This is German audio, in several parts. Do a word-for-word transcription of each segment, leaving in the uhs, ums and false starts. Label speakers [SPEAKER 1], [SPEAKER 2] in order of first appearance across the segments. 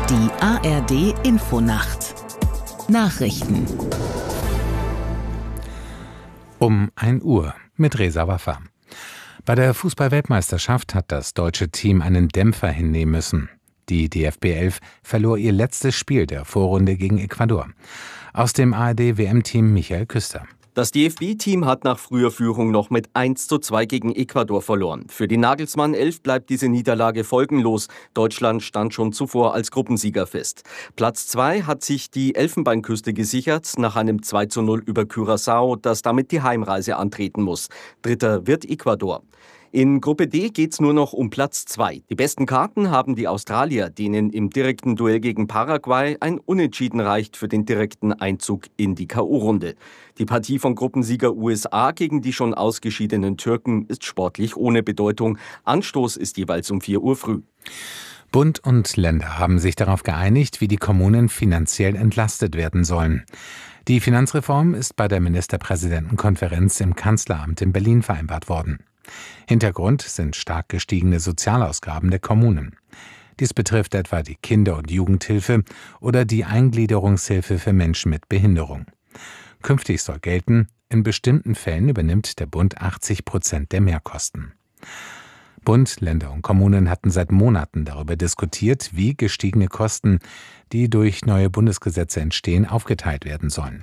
[SPEAKER 1] Die A R D Infonacht Nachrichten
[SPEAKER 2] Um ein Uhr mit Reza Waffa. Bei der Fußball-Weltmeisterschaft hat das deutsche Team einen Dämpfer hinnehmen müssen. Die D F B elf verlor ihr letztes Spiel der Vorrunde gegen Ecuador. Aus dem A R D-W M-Team Michael Küster.
[SPEAKER 3] Das D F B-Team hat nach früher Führung noch mit eins zu zwei gegen Ecuador verloren. Für die Nagelsmann elf bleibt diese Niederlage folgenlos. Deutschland stand schon zuvor als Gruppensieger fest. Platz zwei hat sich die Elfenbeinküste gesichert nach einem zwei zu null über Curaçao, das damit die Heimreise antreten muss. Dritter wird Ecuador. In Gruppe D geht's nur noch um Platz zwei. Die besten Karten haben die Australier, denen im direkten Duell gegen Paraguay ein Unentschieden reicht für den direkten Einzug in die K O-Runde. Die Partie von Gruppensieger U S A gegen die schon ausgeschiedenen Türken ist sportlich ohne Bedeutung. Anstoß ist jeweils um vier Uhr früh.
[SPEAKER 2] Bund und Länder haben sich darauf geeinigt, wie die Kommunen finanziell entlastet werden sollen. Die Finanzreform ist bei der Ministerpräsidentenkonferenz im Kanzleramt in Berlin vereinbart worden. Hintergrund sind stark gestiegene Sozialausgaben der Kommunen. Dies betrifft etwa die Kinder- und Jugendhilfe oder die Eingliederungshilfe für Menschen mit Behinderung. Künftig soll gelten, in bestimmten Fällen übernimmt der Bund achtzig Prozent der Mehrkosten. Bund, Länder und Kommunen hatten seit Monaten darüber diskutiert, wie gestiegene Kosten, die durch neue Bundesgesetze entstehen, aufgeteilt werden sollen.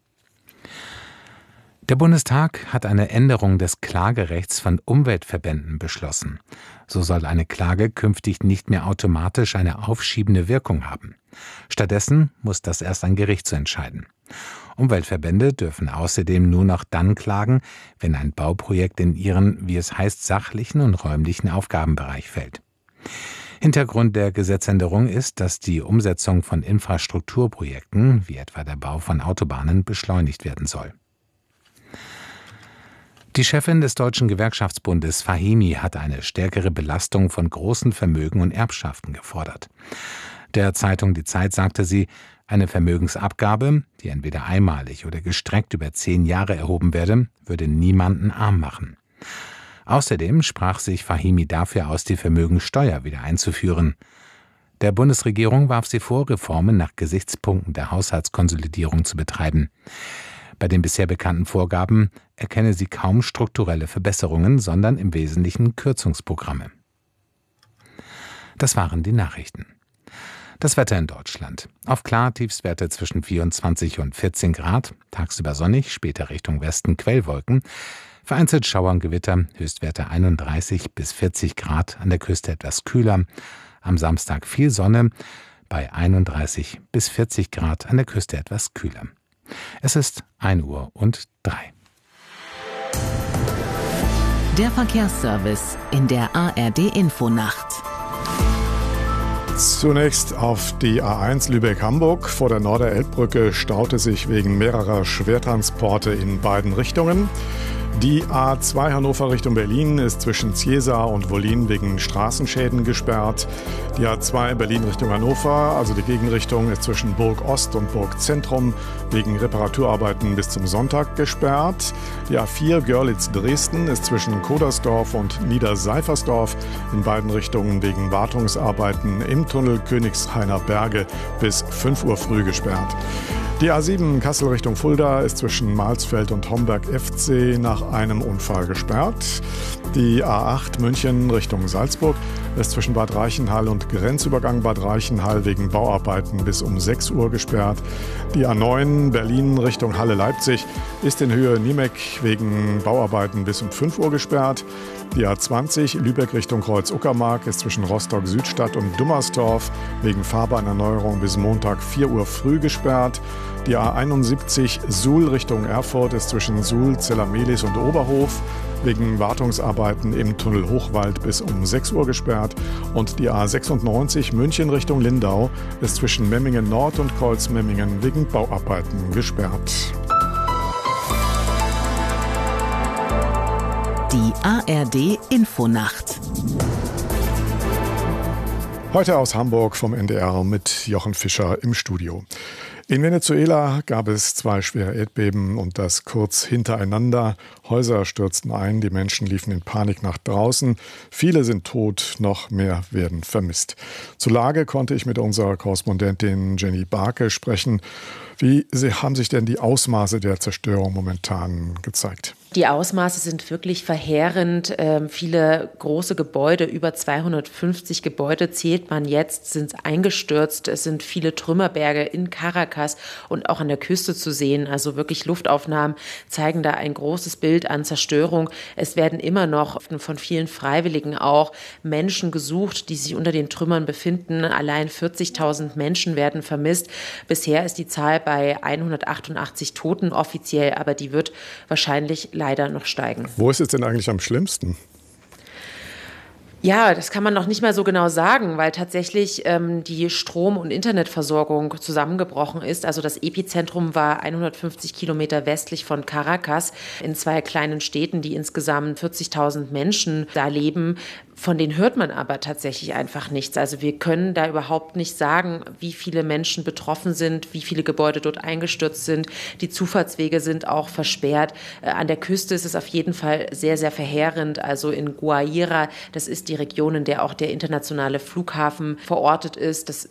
[SPEAKER 2] Der Bundestag hat eine Änderung des Klagerechts von Umweltverbänden beschlossen. So soll eine Klage künftig nicht mehr automatisch eine aufschiebende Wirkung haben. Stattdessen muss das erst ein Gericht zu entscheiden. Umweltverbände dürfen außerdem nur noch dann klagen, wenn ein Bauprojekt in ihren, wie es heißt, sachlichen und räumlichen Aufgabenbereich fällt. Hintergrund der Gesetzänderung ist, dass die Umsetzung von Infrastrukturprojekten, wie etwa der Bau von Autobahnen, beschleunigt werden soll. Die Chefin des Deutschen Gewerkschaftsbundes Fahimi hat eine stärkere Belastung von großen Vermögen und Erbschaften gefordert. Der Zeitung Die Zeit sagte sie, eine Vermögensabgabe, die entweder einmalig oder gestreckt über zehn Jahre erhoben werde, würde niemanden arm machen. Außerdem sprach sich Fahimi dafür aus, die Vermögensteuer wieder einzuführen. Der Bundesregierung warf sie vor, Reformen nach Gesichtspunkten der Haushaltskonsolidierung zu betreiben. Bei den bisher bekannten Vorgaben erkenne sie kaum strukturelle Verbesserungen, sondern im Wesentlichen Kürzungsprogramme. Das waren die Nachrichten. Das Wetter in Deutschland. Auf klar, Tiefstwerte zwischen vierundzwanzig und vierzehn Grad, tagsüber sonnig, später Richtung Westen Quellwolken. Vereinzelt Schauer und Gewitter, Höchstwerte einunddreißig bis vierzig Grad, an der Küste etwas kühler. Am Samstag viel Sonne, bei einunddreißig bis vierzig Grad, an der Küste etwas kühler. Es ist ein Uhr und drei.
[SPEAKER 1] Der Verkehrsservice in der A R D Infonacht.
[SPEAKER 4] Zunächst auf die A eins Lübeck-Hamburg. Vor der Norderelbbrücke staute sich wegen mehrerer Schwertransporte in beiden Richtungen. Die A zwei Hannover Richtung Berlin ist zwischen Ziesa und Wollin wegen Straßenschäden gesperrt. Die A zwei Berlin Richtung Hannover, also die Gegenrichtung, ist zwischen Burg Ost und Burg Zentrum wegen Reparaturarbeiten bis zum Sonntag gesperrt. Die A vier Görlitz-Dresden ist zwischen Kodersdorf und Niederseifersdorf in beiden Richtungen wegen Wartungsarbeiten im Tunnel Königshainer Berge bis fünf Uhr früh gesperrt. Die A sieben Kassel Richtung Fulda ist zwischen Mahlsfeld und Homberg F C nach einem Unfall gesperrt. Die A acht München Richtung Salzburg ist zwischen Bad Reichenhall und Grenzübergang Bad Reichenhall wegen Bauarbeiten bis um sechs Uhr gesperrt. Die A neun Berlin Richtung Halle-Leipzig ist in Höhe Niemek wegen Bauarbeiten bis um fünf Uhr gesperrt. Die A zwanzig Lübeck Richtung Kreuz-Uckermark ist zwischen Rostock-Südstadt und Dummersdorf wegen Fahrbahnerneuerung bis Montag vier Uhr früh gesperrt. Die A einundsiebzig Suhl Richtung Erfurt ist zwischen Suhl, Zellamelis und Oberhof wegen Wartungsarbeiten im Tunnel Hochwald bis um sechs Uhr gesperrt. Und die A sechsundneunzig München Richtung Lindau ist zwischen Memmingen Nord und Kreuz-Memmingen wegen Bauarbeiten gesperrt.
[SPEAKER 1] Die A R D Infonacht.
[SPEAKER 4] Heute aus Hamburg vom N D R mit Jochen Fischer im Studio. In Venezuela gab es zwei schwere Erdbeben und das kurz hintereinander. Häuser stürzten ein, die Menschen liefen in Panik nach draußen. Viele sind tot, noch mehr werden vermisst. Zur Lage konnte ich mit unserer Korrespondentin Jenny Barke sprechen. Wie haben sich denn die Ausmaße der Zerstörung momentan gezeigt?
[SPEAKER 5] Die Ausmaße sind wirklich verheerend. Ähm, viele große Gebäude, über zweihundertfünfzig Gebäude zählt man jetzt, sind eingestürzt. Es sind viele Trümmerberge in Caracas und auch an der Küste zu sehen. Also wirklich Luftaufnahmen zeigen da ein großes Bild an Zerstörung. Es werden immer noch von vielen Freiwilligen auch Menschen gesucht, die sich unter den Trümmern befinden. Allein vierzigtausend Menschen werden vermisst. Bisher ist die Zahl bei hundertachtundachtzig Toten offiziell, aber die wird wahrscheinlich leider noch steigen.
[SPEAKER 4] Wo ist es denn eigentlich am schlimmsten?
[SPEAKER 5] Ja, das kann man noch nicht mal so genau sagen, weil tatsächlich ähm, die Strom- und Internetversorgung zusammengebrochen ist. Also das Epizentrum war hundertfünfzig Kilometer westlich von Caracas in zwei kleinen Städten, die insgesamt vierzigtausend Menschen da leben. Von denen hört man aber tatsächlich einfach nichts. Also wir können da überhaupt nicht sagen, wie viele Menschen betroffen sind, wie viele Gebäude dort eingestürzt sind. Die Zufahrtswege sind auch versperrt. Äh, an der Küste ist es auf jeden Fall sehr, sehr verheerend. Also in Guaira, das ist die Region, in der auch der internationale Flughafen verortet ist. Das